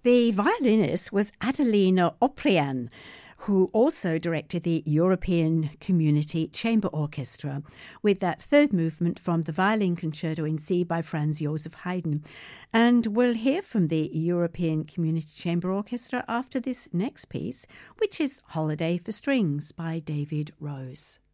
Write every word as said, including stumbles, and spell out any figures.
The violinist was Adelina Oprian, who also directed the European Community Chamber Orchestra with that third movement from the Violin Concerto in C by Franz Joseph Haydn. And we'll hear from the European Community Chamber Orchestra after this next piece, which is Holiday for Strings by David Rose.